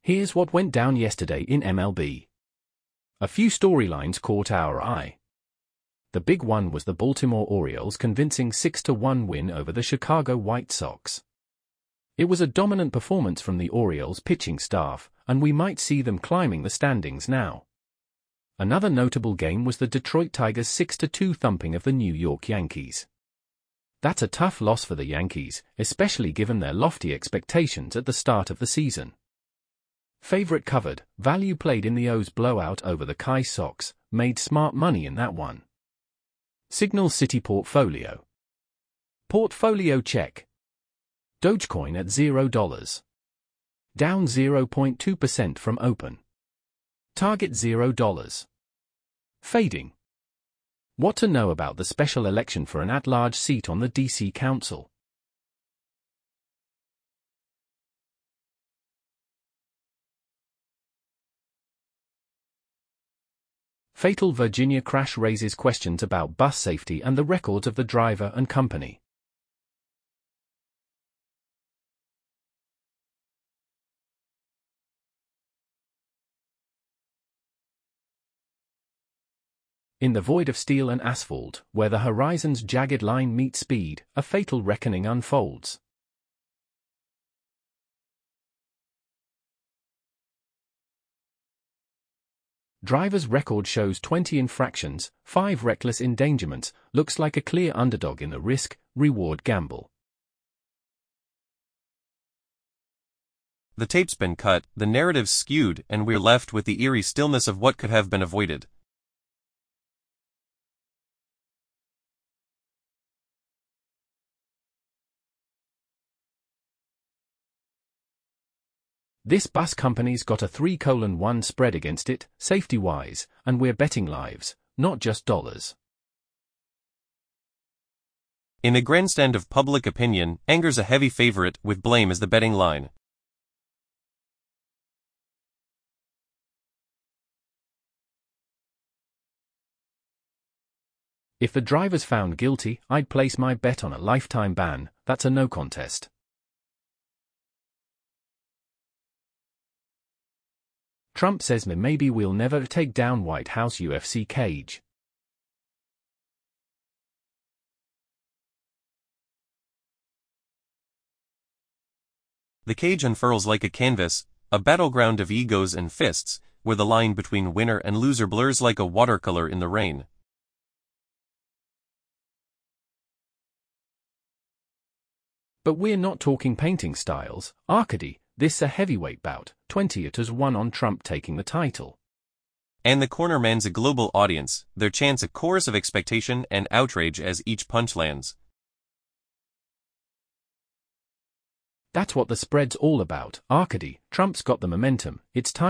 Here's what went down yesterday in MLB. A few storylines caught our eye. The big one was the Baltimore Orioles' convincing 6-1 win over the Chicago White Sox. It was a dominant performance from the Orioles' pitching staff, and we might see them climbing the standings now. Another notable game was the Detroit Tigers' 6-2 thumping of the New York Yankees. That's a tough loss for the Yankees, especially given their lofty expectations at the start of the season. Favorite covered, value played in the O's blowout over the Chi Sox, made smart money in that one. Signal City Portfolio. Portfolio check. Dogecoin at $0. Down 0.2% from open. Target $0. Fading. What to know about the special election for an at-large seat on the D.C. Council? Fatal Virginia crash raises questions about bus safety and the records of the driver and company. In the void of steel and asphalt, where the horizon's jagged line meets speed, a fatal reckoning unfolds. Driver's record shows 20 infractions, 5 reckless endangerments, looks like a clear underdog in the risk-reward gamble. The tape's been cut, the narrative's skewed, and we're left with the eerie stillness of what could have been avoided. This bus company's got a 3:1 spread against it, safety-wise, and we're betting lives, not just dollars. In a grandstand of public opinion, anger's a heavy favorite, with blame as the betting line. If the driver's found guilty, I'd place my bet on a lifetime ban. That's a no contest. Trump says maybe we'll never take down White House UFC cage. The cage unfurls like a canvas, a battleground of egos and fists, where the line between winner and loser blurs like a watercolor in the rain. But we're not talking painting styles, Arcady. This a heavyweight bout, 20-1 on Trump taking the title. And the corner man's a global audience, their chants a chorus of expectation and outrage as each punch lands. That's what the spread's all about, Arcady. Trump's got the momentum, it's time